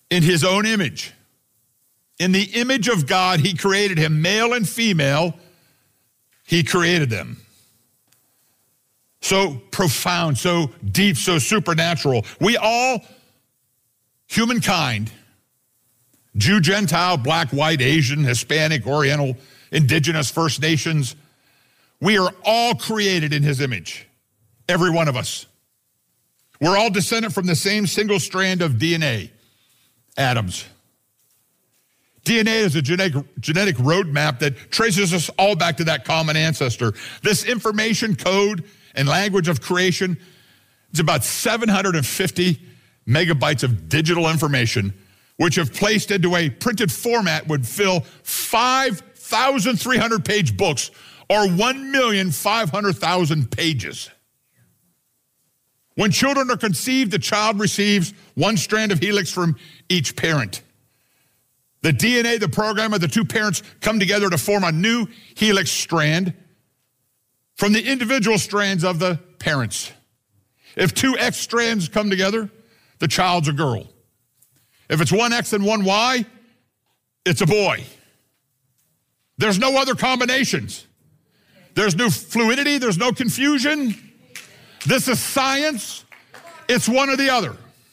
in his own image. In the image of God, he created him, male and female, he created them. So profound, so deep, so supernatural. We all, humankind, Jew, Gentile, black, white, Asian, Hispanic, Oriental, indigenous, First Nations, we are all created in his image, every one of us. We're all descended from the same single strand of DNA, atoms. DNA is a genetic roadmap that traces us all back to that common ancestor. This information code and language of creation is about 750 megabytes of digital information, which if placed into a printed format would fill 5,300 page books or 1,500,000 pages. When children are conceived, the child receives one strand of helix from each parent. The DNA, the program of the two parents come together to form a new helix strand from the individual strands of the parents. If two X strands come together, the child's a girl. If it's one X and one Y, it's a boy. There's no other combinations. There's no fluidity, there's no confusion. This is science. It's one or the other.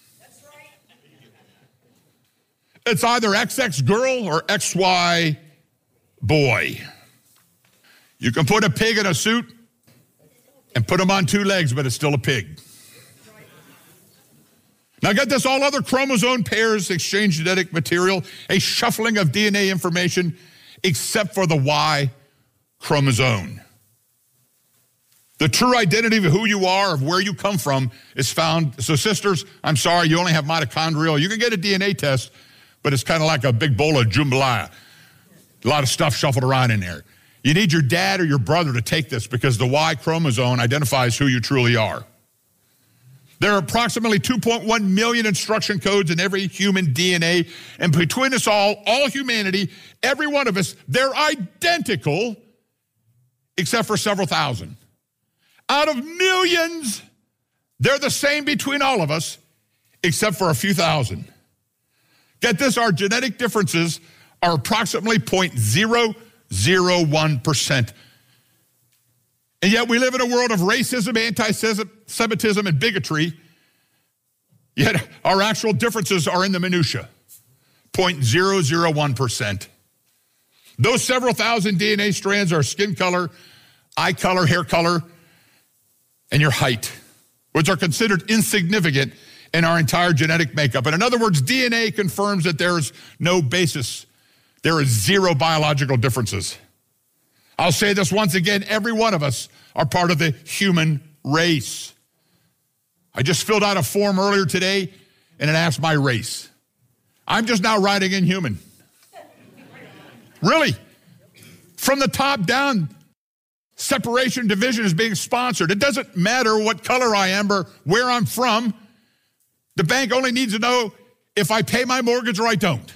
It's either XX girl or XY boy. You can put a pig in a suit and put him on two legs, but it's still a pig. Now get this, all other chromosome pairs exchange genetic material, a shuffling of DNA information, except for the Y chromosome. The true identity of who you are, of where you come from, is found. So sisters, I'm sorry, you only have mitochondrial. You can get a DNA test, but it's kind of like a big bowl of jambalaya. A lot of stuff shuffled around in there. You need your dad or your brother to take this because the Y chromosome identifies who you truly are. There are approximately 2.1 million instruction codes in every human DNA, and between us all humanity, every one of us, they're identical except for several thousand. Out of millions, they're the same between all of us except for a few thousand. Get this, our genetic differences are approximately 0.001%. And yet we live in a world of racism, anti-Semitism, and bigotry, yet our actual differences are in the minutia, 0.001%. Those several thousand DNA strands are skin color, eye color, hair color, and your height, which are considered insignificant in our entire genetic makeup. And in other words, DNA confirms that there is no basis. There is zero biological differences. I'll say this once again, every one of us are part of the human race. I just filled out a form earlier today, and it asked my race. I'm just now writing in human. Really. From the top down, separation division is being sponsored. It doesn't matter what color I am or where I'm from. The bank only needs to know if I pay my mortgage or I don't.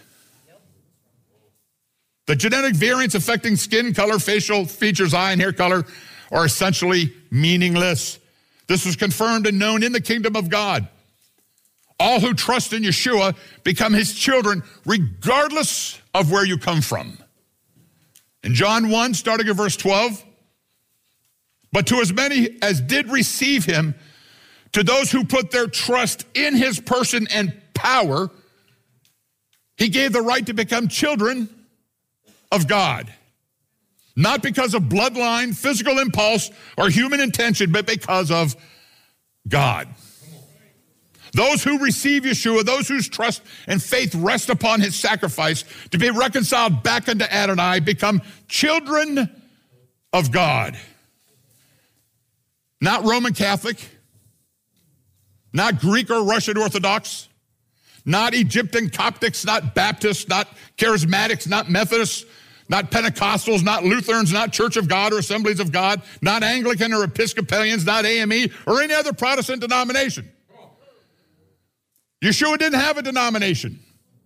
The genetic variants affecting skin color, facial features, eye and hair color are essentially meaningless. This is confirmed and known in the kingdom of God. All who trust in Yeshua become his children regardless of where you come from. In John 1, starting at verse 12, but to as many as did receive him, to those who put their trust in his person and power, he gave the right to become children of God. Not because of bloodline, physical impulse, or human intention, but because of God. Those who receive Yeshua, those whose trust and faith rest upon his sacrifice to be reconciled back unto Adonai, become children of God. Not Roman Catholic, not Greek or Russian Orthodox, not Egyptian Coptics, not Baptists, not Charismatics, not Methodists, not Pentecostals, not Lutherans, not Church of God or Assemblies of God, not Anglican or Episcopalians, not AME or any other Protestant denomination. Yeshua didn't have a denomination.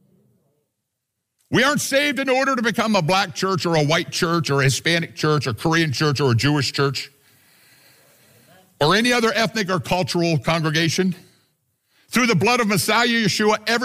We aren't saved in order to become a black church or a white church or a Hispanic church or Korean church or a Jewish church or any other ethnic or cultural congregation. Through the blood of Messiah Yeshua, every